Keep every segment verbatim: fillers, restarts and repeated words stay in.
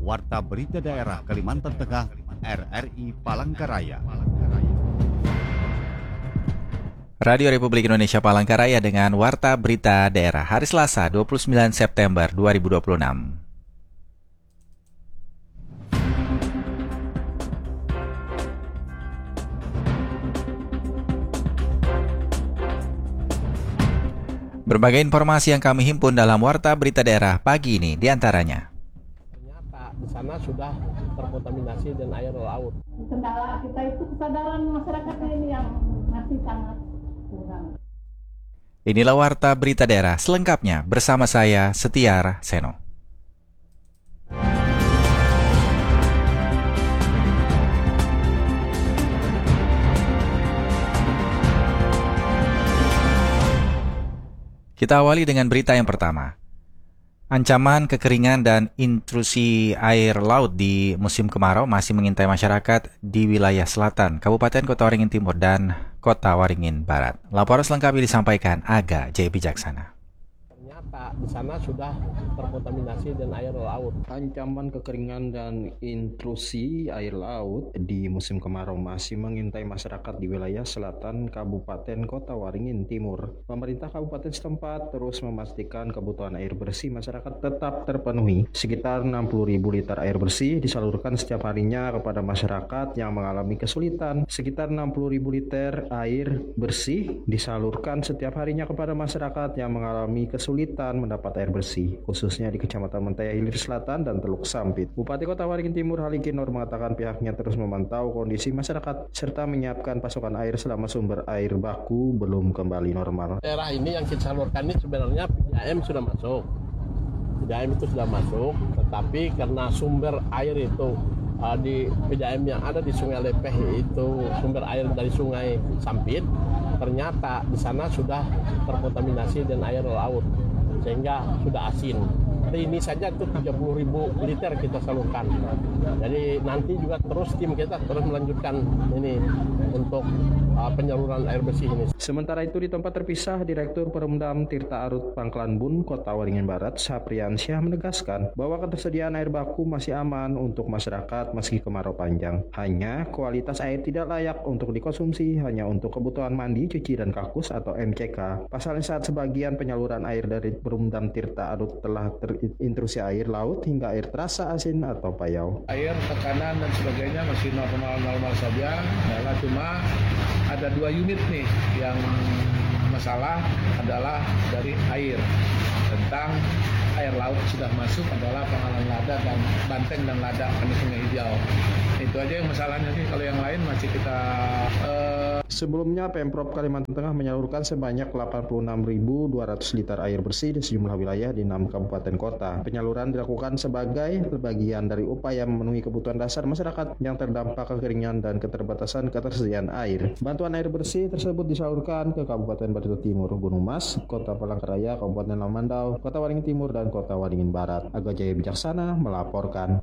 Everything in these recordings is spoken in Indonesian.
Warta Berita Daerah Kalimantan Tengah, R R I Palangkaraya. Radio Republik Indonesia Palangkaraya dengan Warta Berita Daerah hari Selasa dua puluh sembilan September dua ribu dua puluh enam. Berbagai informasi yang kami himpun dalam Warta Berita Daerah pagi ini diantaranya. Ternyata di sana sudah terkontaminasi dengan air laut. Kendala kita itu kesadaran masyarakat ini yang masih sangat kurang. Inilah Warta Berita Daerah selengkapnya bersama saya Setiar Seno. Kita awali dengan berita yang pertama. Ancaman kekeringan dan intrusi air laut di musim kemarau masih mengintai masyarakat di wilayah selatan, Kabupaten Kota Waringin Timur dan Kota Waringin Barat. Laporan selengkapnya disampaikan Aga Jaya Bijaksana. Ternyata di sana sudah terkontaminasi dengan air laut. Ancaman kekeringan dan intrusi air laut di musim kemarau masih mengintai masyarakat di wilayah selatan Kabupaten Kota Waringin Timur. Pemerintah kabupaten setempat terus memastikan kebutuhan air bersih masyarakat tetap terpenuhi. Sekitar enam puluh ribu liter air bersih disalurkan setiap harinya kepada masyarakat yang mengalami kesulitan. Sekitar enam puluh ribu liter air bersih disalurkan setiap harinya kepada masyarakat yang mengalami kesulitan mendapat air bersih, khususnya di Kecamatan Mentaya Hilir Selatan dan Teluk Sampit. Bupati Kota Waringin Timur Haliki Nur mengatakan pihaknya terus memantau kondisi masyarakat serta menyiapkan pasokan air selama sumber air baku belum kembali normal. Daerah ini yang kita salurkan ini sebenarnya P D A M sudah masuk. P D A M itu sudah masuk, tetapi karena sumber air itu uh, di P D A M yang ada di Sungai Lepeh itu sumber air dari Sungai Sampit, ternyata di sana sudah terkontaminasi dengan air laut, sehingga sudah asin. Hari ini saja itu tiga puluh ribu liter kita salurkan. Jadi nanti juga terus tim kita terus melanjutkan ini untuk uh, penyaluran air bersih ini. Sementara itu di tempat terpisah, Direktur Perumdam Tirta Arut Pangkalan Bun Kota Waringin Barat Sapriansyah menegaskan bahwa ketersediaan air baku masih aman untuk masyarakat meski kemarau panjang. Hanya kualitas air tidak layak untuk dikonsumsi hanya untuk kebutuhan mandi, cuci dan kakus atau M C K. Pasalnya saat sebagian penyaluran air dari Perumdam Tirta Arut telah terintrusi air laut hingga air terasa asin atau payau. Air, tekanan dan sebagainya masih normal-normal saja. Adalah cuma ada dua unit nih yang masalah adalah dari air. Tentang air laut sudah masuk adalah Pangalan Lada dan Banteng dan Lada kami Sungai Hijau. Itu aja yang masalahnya sih. Kalau yang lain masih kita uh... Sebelumnya Pemprov Kalimantan Tengah menyalurkan sebanyak delapan puluh enam ribu dua ratus liter air bersih di sejumlah wilayah di enam kabupaten kota. Penyaluran dilakukan sebagai bagian dari upaya memenuhi kebutuhan dasar masyarakat yang terdampak kekeringan dan keterbatasan ketersediaan air. Bantuan air bersih tersebut disalurkan ke Kabupaten Barito Timur, Gunung Mas, Kota Palangkaraya, Kabupaten Lamandau, Kota Waringin Timur, dan Kota Waringin Barat. Aga Jaya Bijaksana melaporkan.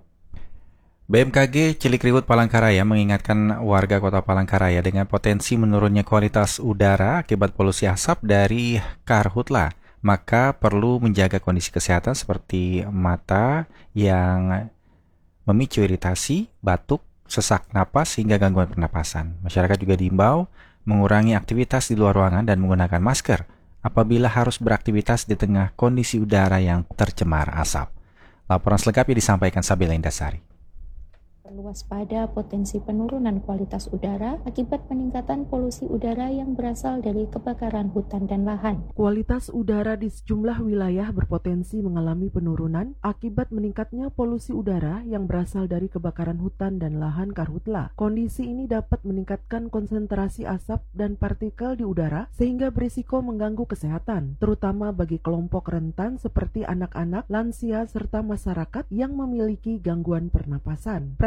B M K G Cilikriwut Palangkaraya mengingatkan warga Kota Palangkaraya dengan potensi menurunnya kualitas udara akibat polusi asap dari karhutla. Maka perlu menjaga kondisi kesehatan seperti mata yang memicu iritasi, batuk, sesak napas hingga gangguan pernapasan. Masyarakat juga diimbau mengurangi aktivitas di luar ruangan dan menggunakan masker apabila harus beraktivitas di tengah kondisi udara yang tercemar asap. Laporan selengkapnya disampaikan Sabila Indasari. Perlu waspada potensi penurunan kualitas udara akibat peningkatan polusi udara yang berasal dari kebakaran hutan dan lahan. Kualitas udara di sejumlah wilayah berpotensi mengalami penurunan akibat meningkatnya polusi udara yang berasal dari kebakaran hutan dan lahan karhutla. Kondisi ini dapat meningkatkan konsentrasi asap dan partikel di udara sehingga berisiko mengganggu kesehatan, terutama bagi kelompok rentan seperti anak-anak, lansia, serta masyarakat yang memiliki gangguan pernapasan.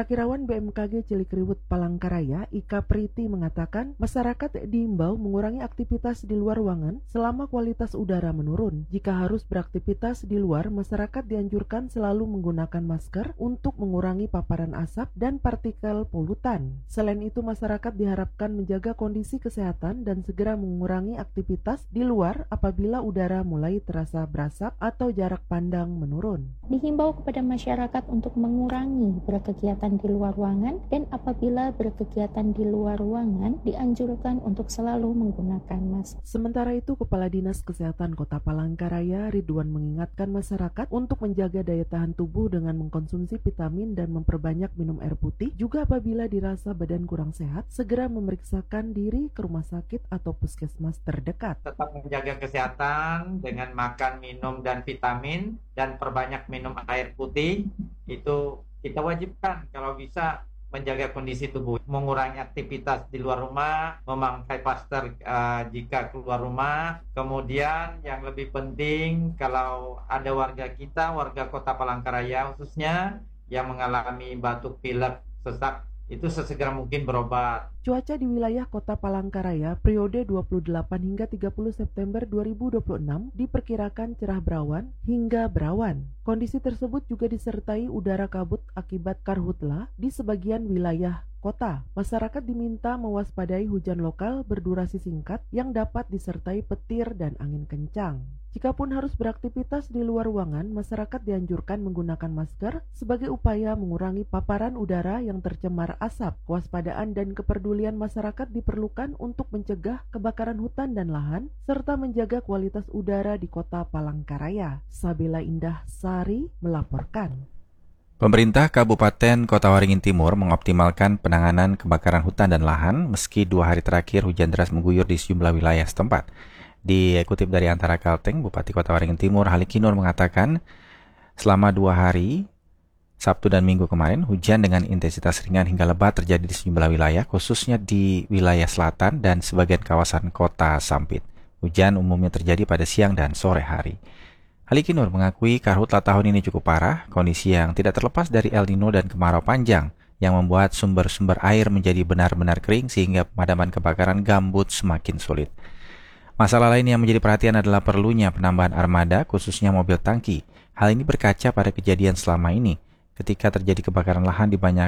Perakirawan B M K G Cilikriwut Palangkaraya, Ika Priti mengatakan, masyarakat diimbau mengurangi aktivitas di luar ruangan selama kualitas udara menurun. Jika harus beraktivitas di luar, masyarakat dianjurkan selalu menggunakan masker untuk mengurangi paparan asap dan partikel polutan. Selain itu, masyarakat diharapkan menjaga kondisi kesehatan dan segera mengurangi aktivitas di luar apabila udara mulai terasa berasap atau jarak pandang menurun. Dihimbau kepada masyarakat untuk mengurangi berkegiatan di luar ruangan dan apabila berkegiatan di luar ruangan dianjurkan untuk selalu menggunakan masker. Sementara itu, Kepala Dinas Kesehatan Kota Palangkaraya Ridwan mengingatkan masyarakat untuk menjaga daya tahan tubuh dengan mengkonsumsi vitamin dan memperbanyak minum air putih. Juga apabila dirasa badan kurang sehat, segera memeriksakan diri ke rumah sakit atau puskesmas terdekat. Tetap menjaga kesehatan dengan makan, minum, dan vitamin dan perbanyak minum air putih. Itu kita wajibkan kalau bisa menjaga kondisi tubuh, mengurangi aktivitas di luar rumah, memakai masker uh, jika keluar rumah. Kemudian yang lebih penting, kalau ada warga kita, warga Kota Palangkaraya khususnya yang mengalami batuk, pilek, sesak, itu sesegera mungkin berobat. Cuaca di wilayah Kota Palangkaraya periode dua puluh delapan hingga tiga puluh September dua ribu dua puluh enam diperkirakan cerah berawan hingga berawan. Kondisi tersebut juga disertai udara kabut akibat karhutla di sebagian wilayah kota. Masyarakat diminta mewaspadai hujan lokal berdurasi singkat yang dapat disertai petir dan angin kencang. Jikapun harus beraktivitas di luar ruangan, masyarakat dianjurkan menggunakan masker sebagai upaya mengurangi paparan udara yang tercemar asap. Kewaspadaan dan kepedulian masyarakat diperlukan untuk mencegah kebakaran hutan dan lahan, serta menjaga kualitas udara di Kota Palangkaraya. Sabila Indah Sari melaporkan. Pemerintah Kabupaten Kota Waringin Timur mengoptimalkan penanganan kebakaran hutan dan lahan meski dua hari terakhir hujan deras mengguyur di sejumlah wilayah setempat. Dikutip dari Antara Kalteng, Bupati Kota Waringin Timur Haliki Nur mengatakan selama dua hari, Sabtu dan Minggu kemarin, hujan dengan intensitas ringan hingga lebat terjadi di sejumlah wilayah, khususnya di wilayah selatan dan sebagian kawasan Kota Sampit. Hujan umumnya terjadi pada siang dan sore hari. Haliki Nur mengakui karhutla tahun ini cukup parah, kondisi yang tidak terlepas dari El Nino dan kemarau panjang yang membuat sumber-sumber air menjadi benar-benar kering sehingga pemadaman kebakaran gambut semakin sulit. Masalah lain yang menjadi perhatian adalah perlunya penambahan armada, khususnya mobil tangki. Hal ini berkaca pada kejadian selama ini, ketika terjadi kebakaran lahan di banyak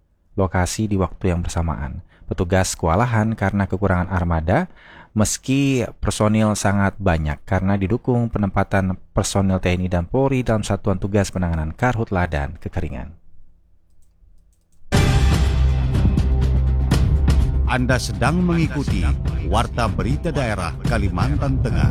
lokasi di waktu yang bersamaan. Petugas kewalahan karena kekurangan armada, meski personil sangat banyak karena didukung penempatan personil T N I dan Polri dalam satuan tugas penanganan karhutla dan kekeringan. Anda sedang mengikuti Warta Berita Daerah Kalimantan Tengah.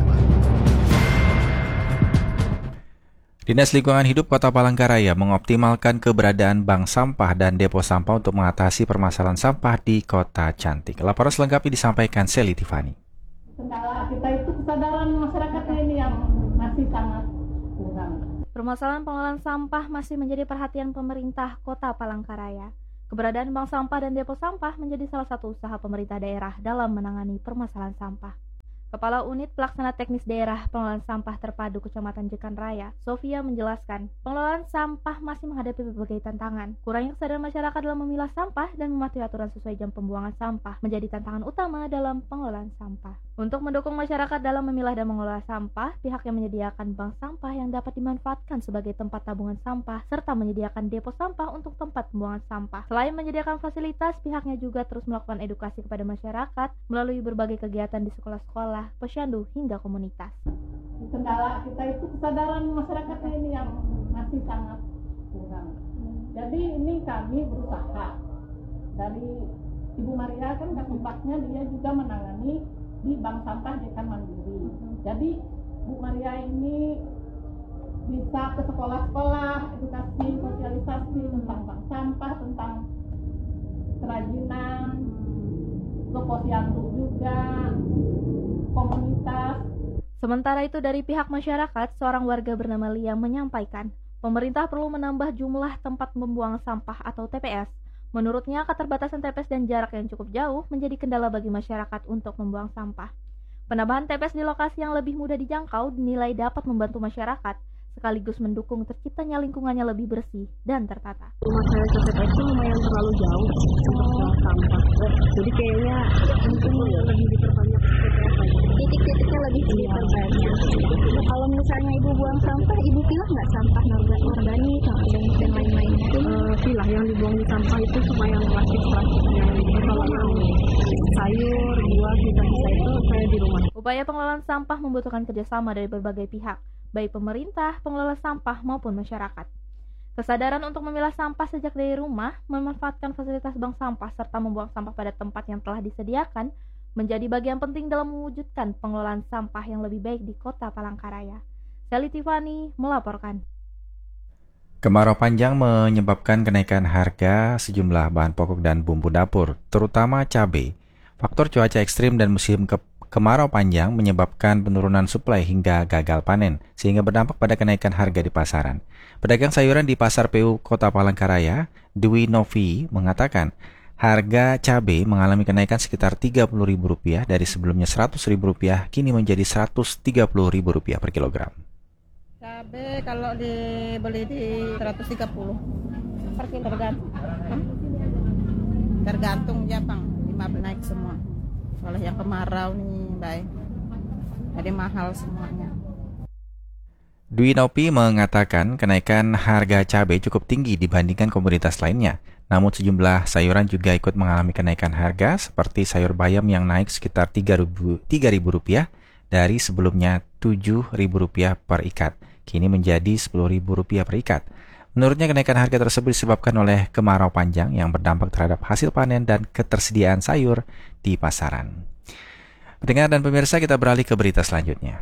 Dinas Lingkungan Hidup Kota Palangkaraya mengoptimalkan keberadaan bank sampah dan depo sampah untuk mengatasi permasalahan sampah di Kota Cantik. Laporan selengkapnya disampaikan Seli Tiffany. Kendala kita itu kesadaran masyarakatnya ini yang masih sangat kurang. Permasalahan pengelolaan sampah masih menjadi perhatian pemerintah Kota Palangkaraya. Keberadaan bank sampah dan depo sampah menjadi salah satu usaha pemerintah daerah dalam menangani permasalahan sampah. Kepala Unit Pelaksana Teknis Daerah Pengelolaan Sampah Terpadu Kecamatan Jekan Raya, Sofia menjelaskan, pengelolaan sampah masih menghadapi berbagai tantangan. Kurangnya kesadaran masyarakat dalam memilah sampah dan mematuhi aturan sesuai jam pembuangan sampah menjadi tantangan utama dalam pengelolaan sampah. Untuk mendukung masyarakat dalam memilah dan mengelola sampah, pihaknya menyediakan bank sampah yang dapat dimanfaatkan sebagai tempat tabungan sampah, serta menyediakan depo sampah untuk tempat pembuangan sampah. Selain menyediakan fasilitas, pihaknya juga terus melakukan edukasi kepada masyarakat melalui berbagai kegiatan di sekolah-sekolah, posyandu, hingga komunitas. Kendala kita itu kesadaran masyarakatnya ini yang masih sangat kurang. Jadi ini kami berusaha. Dari Ibu Maria kan tempatnya dia juga menangani di bank sampah Jekan Mandiri. Jadi Bu Maria ini bisa ke sekolah-sekolah, edukasi, sosialisasi tentang bank sampah, tentang kerajinan, ke posyandu juga, komunitas. Sementara itu dari pihak masyarakat, seorang warga bernama Lia menyampaikan, pemerintah perlu menambah jumlah tempat pembuangan sampah atau T P S. Menurutnya, keterbatasan T P S dan jarak yang cukup jauh menjadi kendala bagi masyarakat untuk membuang sampah. Penambahan T P S di lokasi yang lebih mudah dijangkau dinilai dapat membantu masyarakat, sekaligus mendukung terciptanya lingkungannya lebih bersih dan tertata. Rumah saya ke T P S itu lumayan terlalu jauh untuk sampah. Jadi kayaknya mungkin lebih diperbanyak T P S aja. Titik-titiknya lebih diperbanyak. Kalau misalnya ibu buang sampah, ibu pilih nggak sampah organik, sampah dan lain-lainnya? Uh, pilah yang dibuang di sampah itu supaya yang plastik-plastik yang kalau yang sayur, buah, kita-kita itu saya di rumah. Upaya pengelolaan sampah membutuhkan kerjasama dari berbagai pihak, baik pemerintah, pengelola sampah, maupun masyarakat. Kesadaran untuk memilah sampah sejak dari rumah, memanfaatkan fasilitas bank sampah, serta membuang sampah pada tempat yang telah disediakan, menjadi bagian penting dalam mewujudkan pengelolaan sampah yang lebih baik di Kota Palangkaraya. Sally Tiffany melaporkan. Kemarau panjang menyebabkan kenaikan harga sejumlah bahan pokok dan bumbu dapur, terutama cabai. Faktor cuaca ekstrim dan musim ke kemarau panjang menyebabkan penurunan suplai hingga gagal panen, sehingga berdampak pada kenaikan harga di pasaran. Pedagang sayuran di Pasar P U Kota Palangkaraya, Dwi Novi, mengatakan harga cabai mengalami kenaikan sekitar tiga puluh ribu rupiah dari sebelumnya seratus ribu rupiah, kini menjadi seratus tiga puluh ribu rupiah per kilogram. Cabai kalau dibeli di seratus tiga puluh per kilogram. Hmm? Tergantung ya, Bang. lima belas naik semua. Kalau yang kemarau nih, baik. Jadi mahal semuanya. Dwi Nopi mengatakan kenaikan harga cabai cukup tinggi dibandingkan komoditas lainnya. Namun sejumlah sayuran juga ikut mengalami kenaikan harga, seperti sayur bayam yang naik sekitar tiga ribu rupiah dari sebelumnya tujuh ribu rupiah per ikat, kini menjadi sepuluh ribu rupiah per ikat. Menurutnya kenaikan harga tersebut disebabkan oleh kemarau panjang yang berdampak terhadap hasil panen dan ketersediaan sayur di pasaran. Pendengar dan pemirsa, kita beralih ke berita selanjutnya.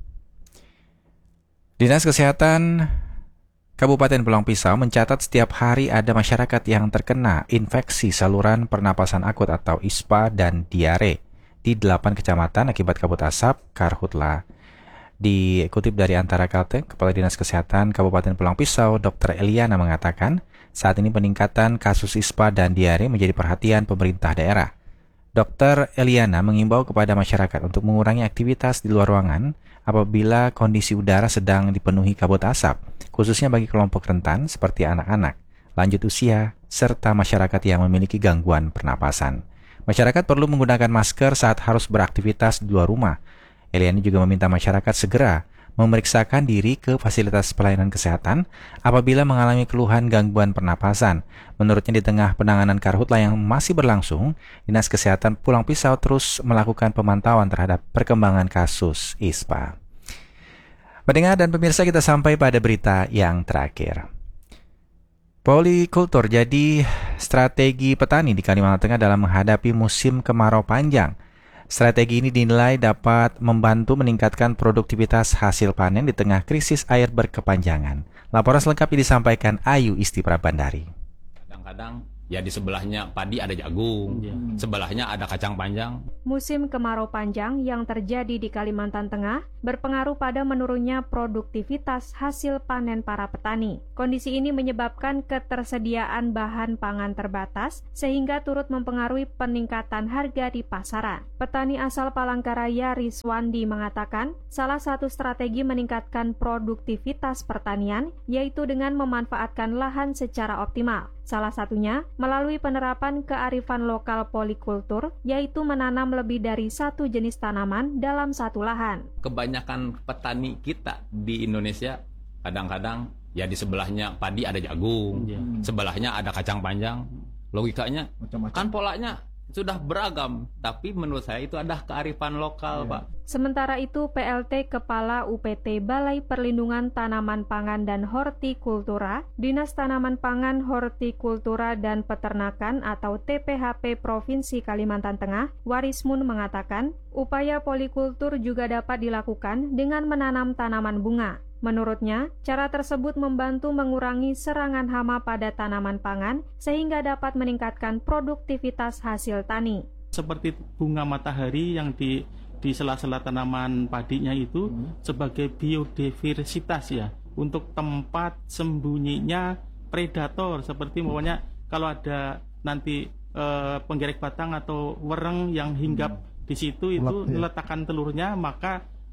Dinas Kesehatan Kabupaten Pulang Pisau mencatat setiap hari ada masyarakat yang terkena infeksi saluran pernapasan akut atau I S P A dan diare di delapan kecamatan akibat kabut asap karhutla. Dikutip dari Antara Kalteng, Kepala Dinas Kesehatan Kabupaten Pulang Pisau, Dokter Eliana mengatakan, saat ini peningkatan kasus I S P A dan diare menjadi perhatian pemerintah daerah. Dokter Eliana mengimbau kepada masyarakat untuk mengurangi aktivitas di luar ruangan apabila kondisi udara sedang dipenuhi kabut asap, khususnya bagi kelompok rentan seperti anak-anak, lanjut usia, serta masyarakat yang memiliki gangguan pernapasan. Masyarakat perlu menggunakan masker saat harus beraktivitas di luar rumah. Eliani juga meminta masyarakat segera memeriksakan diri ke fasilitas pelayanan kesehatan apabila mengalami keluhan gangguan pernapasan. Menurutnya, di tengah penanganan karhutla yang masih berlangsung, Dinas Kesehatan Pulang Pisau terus melakukan pemantauan terhadap perkembangan kasus I S P A. Pendengar dan pemirsa, kita sampai pada berita yang terakhir. Polikultur jadi strategi petani di Kalimantan Tengah dalam menghadapi musim kemarau panjang. Strategi ini dinilai dapat membantu meningkatkan produktivitas hasil panen di tengah krisis air berkepanjangan. Laporan selengkapnya disampaikan Ayu Isti Prabandari. Kadang-kadang ya di sebelahnya padi ada jagung, hmm. sebelahnya ada kacang panjang. Musim kemarau panjang yang terjadi di Kalimantan Tengah berpengaruh pada menurunnya produktivitas hasil panen para petani. Kondisi ini menyebabkan ketersediaan bahan pangan terbatas sehingga turut mempengaruhi peningkatan harga di pasaran. Petani asal Palangkaraya Rizwandi mengatakan, salah satu strategi meningkatkan produktivitas pertanian yaitu dengan memanfaatkan lahan secara optimal. Salah satunya melalui penerapan kearifan lokal polikultur, yaitu menanam lebih dari satu jenis tanaman dalam satu lahan. Kebanyakan petani kita di Indonesia kadang-kadang ya di sebelahnya padi ada jagung, hmm. sebelahnya ada kacang panjang. Logikanya macam-macam. Kan polanya sudah beragam, tapi menurut saya itu ada kearifan lokal, yeah. Pak. Sementara itu, P L T Kepala U P T Balai Perlindungan Tanaman Pangan dan Hortikultura, Dinas Tanaman Pangan, Hortikultura dan Peternakan atau T P H P Provinsi Kalimantan Tengah, Warismun mengatakan, upaya polikultur juga dapat dilakukan dengan menanam tanaman bunga. Menurutnya, cara tersebut membantu mengurangi serangan hama pada tanaman pangan sehingga dapat meningkatkan produktivitas hasil tani. Seperti bunga matahari yang di di sela-sela tanaman padinya itu hmm. sebagai biodiversitas ya, untuk tempat sembunyinya predator, seperti umpamanya kalau ada nanti e, penggerek batang atau wereng yang hinggap hmm. di situ itu Lep, ya. letakkan telurnya, maka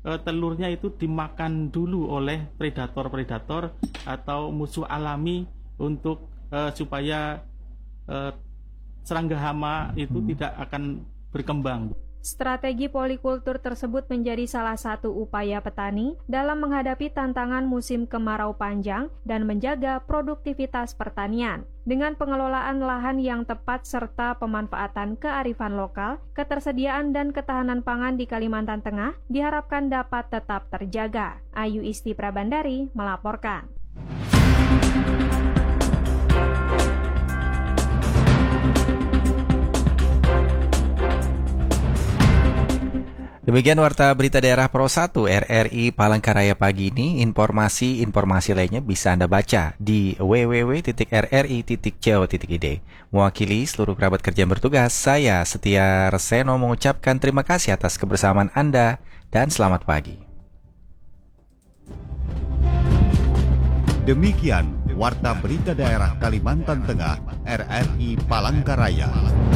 eh, telurnya itu dimakan dulu oleh predator-predator atau musuh alami untuk eh, supaya eh, serangga hama itu hmm. tidak akan berkembang. Strategi polikultur tersebut menjadi salah satu upaya petani dalam menghadapi tantangan musim kemarau panjang dan menjaga produktivitas pertanian. Dengan pengelolaan lahan yang tepat serta pemanfaatan kearifan lokal, ketersediaan dan ketahanan pangan di Kalimantan Tengah diharapkan dapat tetap terjaga. Ayu Isti Prabandari melaporkan. Demikian Warta Berita Daerah Pro satu R R I Palangkaraya pagi ini. Informasi-informasi lainnya bisa Anda baca di w w w titik r r i titik co titik i d. Mewakili seluruh kerabat kerja yang bertugas, saya Setia Reseno mengucapkan terima kasih atas kebersamaan Anda dan selamat pagi. Demikian Warta Berita Daerah Kalimantan Tengah R R I Palangkaraya.